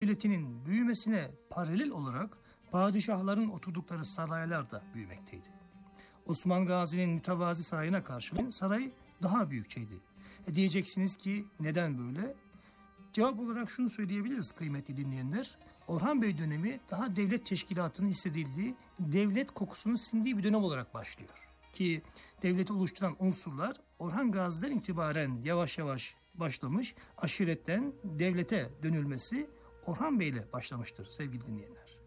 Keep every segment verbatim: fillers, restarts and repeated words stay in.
devletinin büyümesine paralel olarak padişahların oturdukları saraylar da büyümekteydi. Osman Gazi'nin mütevazi sarayına karşılık saray daha büyükçeydi. E diyeceksiniz ki neden böyle? Cevap olarak şunu söyleyebiliriz kıymetli dinleyenler. Orhan Bey dönemi daha devlet teşkilatının hissedildiği, devlet kokusunun sindiği bir dönem olarak başlıyor. Ki devleti oluşturan unsurlar Orhan Gazi'den itibaren yavaş yavaş başlamış, aşiretten devlete dönülmesi Orhan Bey ile başlamıştır sevgili dinleyenler.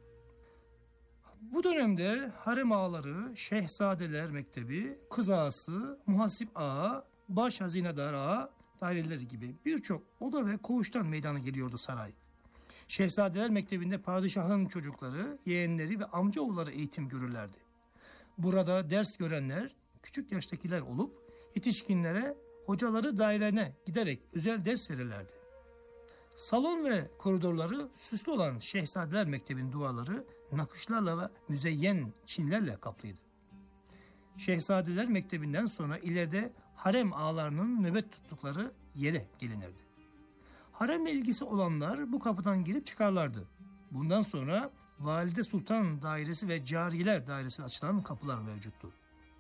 Bu dönemde harem ağaları, şehzadeler mektebi, kız ağası, muhasip ağa, baş hazinedar ağa daireleri gibi birçok oda ve koğuştan meydana geliyordu saray. Şehzadeler mektebinde padişahın çocukları, yeğenleri ve amcaoğulları eğitim görürlerdi. Burada ders görenler küçük yaştakiler olup yetişkinlere hocaları dairelerine giderek özel ders verirlerdi. Salon ve koridorları süslü olan Şehzadeler Mektebi'nin duvarları nakışlarla ve müzeyyen çinlerle kaplıydı. Şehzadeler Mektebi'nden sonra ileride harem ağalarının nöbet tuttukları yere gelinirdi. Haremle ilgisi olanlar bu kapıdan girip çıkarlardı. Bundan sonra Valide Sultan Dairesi ve Cariyeler Dairesi açılan kapılar mevcuttu.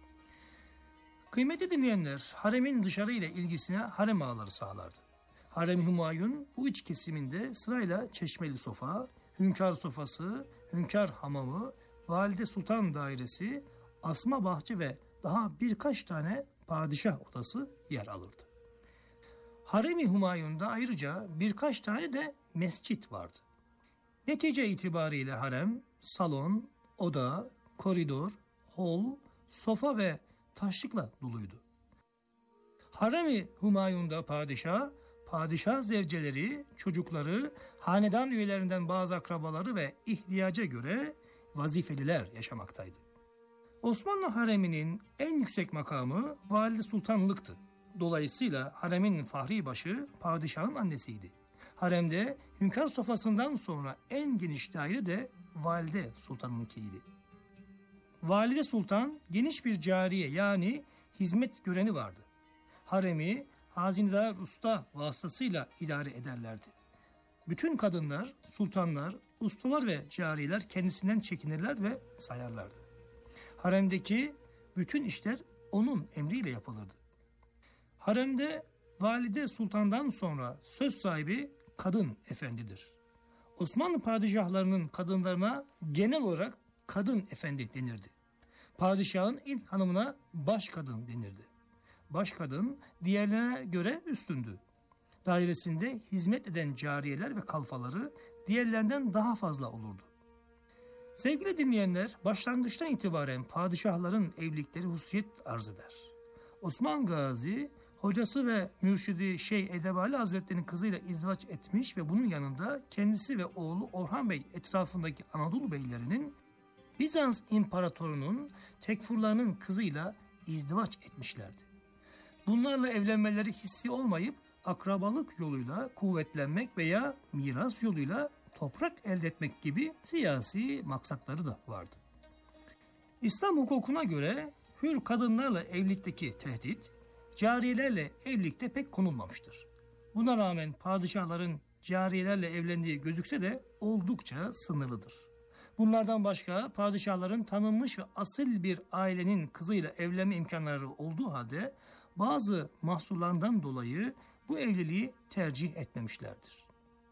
Kıymetli dinleyenler, haremin dışarı ile ilgisine harem ağaları sağlardı. Harem-i Hümayun bu iç kesiminde sırayla Çeşmeli Sofa, Hünkâr Sofası, Hünkâr Hamamı, Valide Sultan Dairesi, Asma Bahçe ve daha birkaç tane padişah odası yer alırdı. Harem-i Hümayun'da ayrıca birkaç tane de mescit vardı. Netice itibariyle harem, salon, oda, koridor, hol, sofa ve taşlıkla doluydu. Harem-i Hümayun'da padişah, padişah zevceleri, çocukları, hanedan üyelerinden bazı akrabaları ve ihtiyaca göre vazifeliler yaşamaktaydı. Osmanlı hareminin en yüksek makamı Valide Sultanlıktı. Dolayısıyla haremin fahri başı padişahın annesiydi. Haremde hünkâr sofasından sonra en geniş daire de Valide Sultan'ınkiydi. Valide Sultan geniş bir cariye yani hizmet göreni vardı. Haremi hazinedar usta vasıtasıyla idare ederlerdi. Bütün kadınlar, sultanlar, ustalar ve cariyeler kendisinden çekinirler ve sayarlardı. Haremdeki bütün işler onun emriyle yapılırdı. Haremde Valide Sultan'dan sonra söz sahibi kadın efendidir. Osmanlı padişahlarının kadınlarına genel olarak kadın efendi denirdi. Padişahın ilk hanımına baş kadın denirdi. Baş kadın diğerlerine göre üstündü. Dairesinde hizmet eden cariyeler ve kalfaları diğerlerinden daha fazla olurdu. Sevgili dinleyenler, başlangıçtan itibaren padişahların evlilikleri hususiyet arz eder. Osman Gazi, hocası ve mürşidi Şeyh Edebali Hazretleri'nin kızıyla izdivaç etmiş ve bunun yanında kendisi ve oğlu Orhan Bey etrafındaki Anadolu beylerinin Bizans imparatorunun tekfurlarının kızıyla izdivaç etmişlerdi. Bunlarla evlenmeleri hissi olmayıp akrabalık yoluyla kuvvetlenmek veya miras yoluyla toprak elde etmek gibi siyasi maksatları da vardı. İslam hukukuna göre hür kadınlarla evlilikteki tehdit, cariyelerle evlilikte pek konulmamıştır. Buna rağmen padişahların cariyelerle evlendiği gözükse de oldukça sınırlıdır. Bunlardan başka padişahların tanınmış ve asil bir ailenin kızıyla evlenme imkanları olduğu halde bazı mahsurlarından dolayı bu evliliği tercih etmemişlerdir.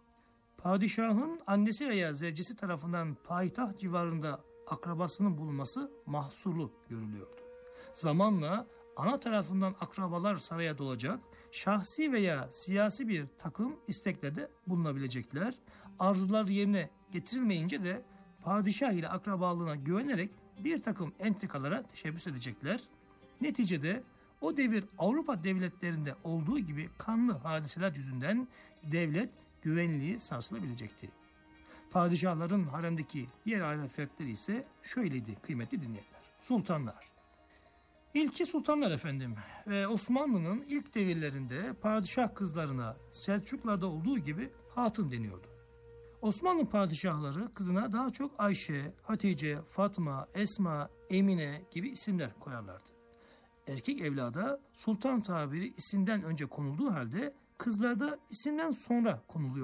Padişahın annesi veya zevcesi tarafından payitaht civarında akrabasının bulunması mahsurlu görülüyordu. Zamanla ana tarafından akrabalar saraya dolacak, şahsi veya siyasi bir takım isteklerde bulunabilecekler. Arzular yerine getirilmeyince de padişah ile akrabalığına güvenerek bir takım entrikalara teşebbüs edecekler. Neticede o devir Avrupa devletlerinde olduğu gibi kanlı hadiseler yüzünden devlet güvenliği sarsılabilecekti. Padişahların haremdeki diğer aile fertleri ise şöyleydi kıymetli dinleyenler. Sultanlar. İlki sultanlar efendim ve Osmanlı'nın ilk devirlerinde padişah kızlarına Selçuklularda olduğu gibi hatun deniyordu. Osmanlı padişahları kızına daha çok Ayşe, Hatice, Fatma, Esma, Emine gibi isimler koyarlardı. Erkek evlada sultan tabiri isimden önce konulduğu halde kızlarda isimden sonra konuluyor.